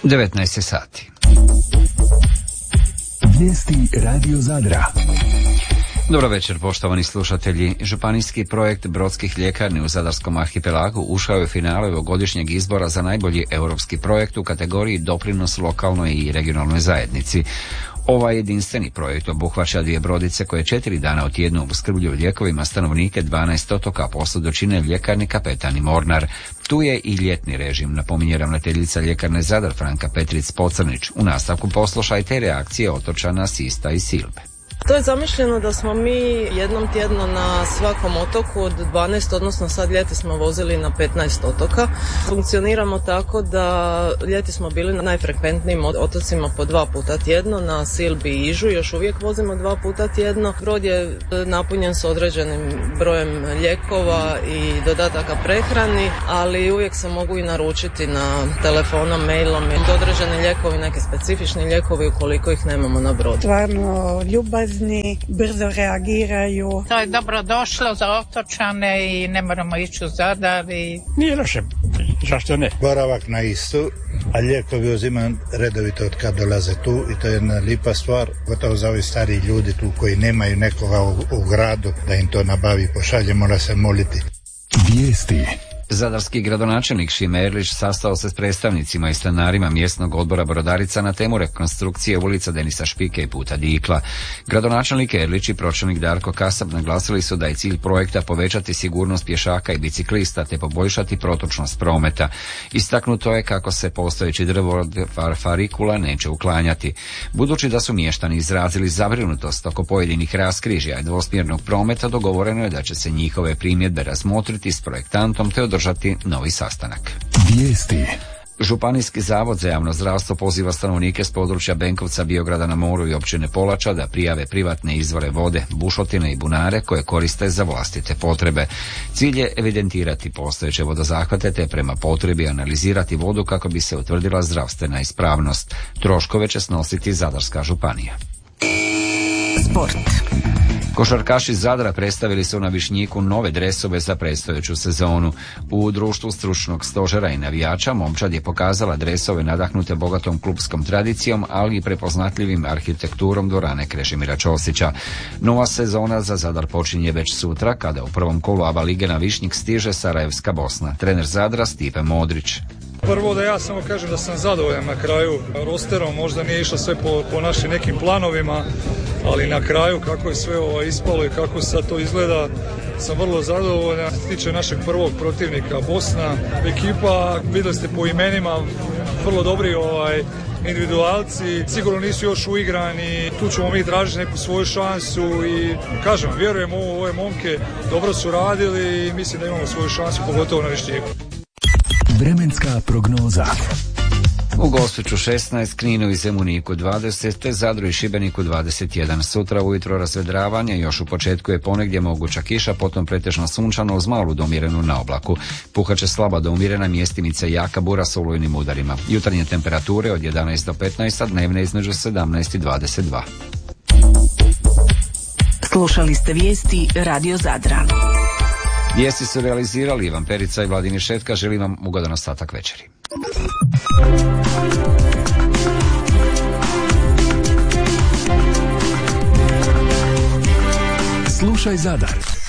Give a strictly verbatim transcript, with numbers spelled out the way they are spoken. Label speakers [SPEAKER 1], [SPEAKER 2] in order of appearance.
[SPEAKER 1] devetnaest sati.
[SPEAKER 2] Vijesti Radio Zadra.
[SPEAKER 1] Dobro večer, poštovani slušatelji. Županijski projekt brodskih ljekarni u Zadarskom arhipelagu ušao je u finale ovogodišnjeg izbora za najbolji europski projekt u kategoriji doprinos lokalnoj i regionalnoj zajednici. Ovaj jedinstveni projekt obuhvaća dvije brodice koje četiri dana u tjednu opskrbljuju lijekovima stanovnike dvanaest otoka, posadu čine ljekarni Kapetan i Mornar. Tu je i ljetni režim, napominje ravnateljica ljekarne Zadar Franka Petric-Pocrnić. U nastavku poslušajte reakcije otočana Sista i Silbe.
[SPEAKER 3] To je zamišljeno da smo mi jednom tjedno na svakom otoku od dvanaest, odnosno sad ljeti smo vozili na petnaest otoka. Funkcioniramo tako da ljeti smo bili na najfrekventnijim otocima po dva puta tjedno, na Silbi i Ižu još uvijek vozimo dva puta tjedno. Brod je napunjen s određenim brojem lijekova i dodataka prehrani, ali uvijek se mogu i naručiti na telefonom, mailom i određeni lijekovi, neke specifični lijekovi ukoliko ih nemamo na brodu.
[SPEAKER 4] Stvarno ljubazni, brzo reagiraju.
[SPEAKER 5] To je dobro došlo za otočane i ne moramo ići u Zadar i...
[SPEAKER 6] Nije loše, zašto ne?
[SPEAKER 7] Boravak na istu, a lijekovi uzimam redovito od kad dolaze tu i to je jedna lipa stvar, gotovo za ovi stariji ljudi tu koji nemaju nekoga u, u gradu da im to nabavi, pošalje, mora se moliti.
[SPEAKER 2] Vijesti.
[SPEAKER 1] Zadarski gradonačelnik Šime Erlić sastao se s predstavnicima i stanarima mjesnog odbora Brodarica na temu rekonstrukcije ulica Denisa Špike i puta Dikla. Gradonačelnik Erlić i pročelnik Darko Kasab naglasili su da je cilj projekta povećati sigurnost pješaka i biciklista te poboljšati protočnost prometa. Istaknuto je kako se postojeći drvo farikula neće uklanjati. Budući da su mještani izrazili zabrinutost oko pojedinih raskrižja i dvosmjernog prometa, dogovoreno je da će se njihove primjedbe razmotriti s projektantom te održati novi sastanak.
[SPEAKER 2] Vijesti.
[SPEAKER 1] Županijski zavod za javno zdravstvo poziva stanovnike s područja Benkovca, Biograda na moru i općine Polača da prijave privatne izvore vode, bušotine i bunare koje koriste za vlastite potrebe. Cilj je evidentirati postojeće vodozahvate te prema potrebi analizirati vodu kako bi se utvrdila zdravstvena ispravnost. Troškove će snositi Zadarska županija.
[SPEAKER 8] Sport.
[SPEAKER 1] Košarkaši Zadra predstavili su na Višnjiku nove dresove za predstojeću sezonu. U društvu stručnog stožera i navijača momčad je pokazala dresove nadahnute bogatom klupskom tradicijom, ali i prepoznatljivim arhitekturom dvorane Krešimira Ćosića. Nova sezona za Zadar počinje već sutra, kada u prvom kolu A B A lige na Višnjik stiže Sarajevska Bosna. Trener Zadra Stipe Modrić.
[SPEAKER 9] Prvo da ja samo kažem da sam zadovoljan na kraju rosterom, možda nije išlo sve po, po našim nekim planovima, ali na kraju kako je sve ovo ispalo i kako sad to izgleda, sam vrlo zadovoljan. Što se tiče našeg prvog protivnika Bosna, ekipa, vidjeli ste po imenima, vrlo dobri ovaj, individualci, sigurno nisu još uigrani, tu ćemo mi tražiti neku svoju šansu i kažem, vjerujem u ove momke, dobro su radili i mislim da imamo svoju šansu, pogotovo na Višnjiku.
[SPEAKER 2] Vremenska prognoza.
[SPEAKER 1] U Gospiću šesnaest, Kninu i Zemuniku dvadeset, te Zadru i Šibeniku dvadeset jedan. Sutra ujutro razvedravanje, još u početku je ponegdje moguća kiša, potom pretežno sunčano uz malu do umjerenu na oblaku. Puhaće slaba do umjerena, mjestimice jaka bura s olujnim udarima. Jutarnje temperature od jedanaest do petnaest, a dnevne između sedamnaest i dvadeset dva.
[SPEAKER 8] Slušali ste vijesti Radio Zadra.
[SPEAKER 1] Vijesti su realizirali Ivan Perica i Vladimir Šetka. Želim vam ugodan ostatak večeri.
[SPEAKER 2] Slušaj Zadar.